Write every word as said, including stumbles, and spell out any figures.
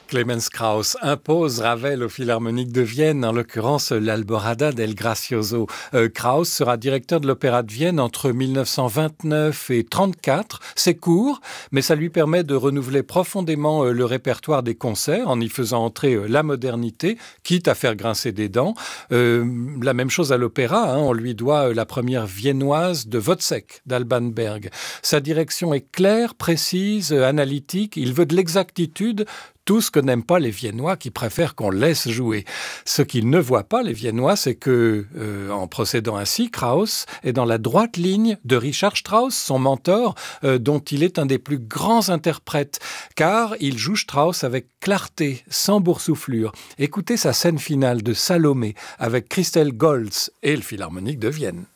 Clemens Krauss impose Ravel au Philharmonique de Vienne, en l'occurrence l'Alborada del Gracioso. Euh, Krauss sera directeur de l'Opéra de Vienne entre mille neuf cent vingt-neuf et trente-quatre. C'est court, mais ça lui permet de renouveler profondément euh, le répertoire des concerts en y faisant entrer euh, la modernité, quitte à faire grincer des dents. Euh, la même chose à l'opéra, hein, on lui doit euh, la première viennoise de Wozzeck, d'Alban Berg. Sa direction est claire, précise, euh, analytique. Il veut de l'exactitude, tout ce que n'aiment pas les Viennois qui préfèrent qu'on laisse jouer. Ce qu'ils ne voient pas, les Viennois, c'est que, euh, en procédant ainsi, Krauss est dans la droite ligne de Richard Strauss, son mentor, euh, dont il est un des plus grands interprètes, car il joue Strauss avec clarté, sans boursouflure. Écoutez sa scène finale de Salomé avec Christelle Goltz et le Philharmonique de Vienne.